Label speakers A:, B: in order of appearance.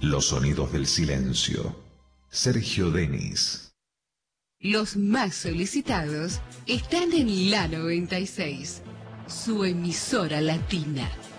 A: Los sonidos del silencio. Sergio Denis.
B: Los más solicitados están en la 96, su emisora latina.